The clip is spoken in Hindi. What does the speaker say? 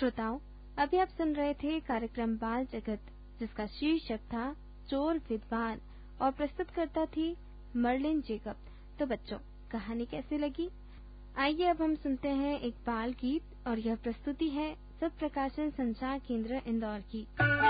श्रोताओं, अभी आप सुन रहे थे कार्यक्रम बाल जगत, जिसका शीर्षक था चोर विद्वान और प्रस्तुतकर्ता थी मर्लिन जेकब। तो बच्चों, कहानी कैसी लगी? आइए अब हम सुनते हैं एक बाल गीत, और यह प्रस्तुति है सत्प्रकाशन संचार केंद्र इंदौर की।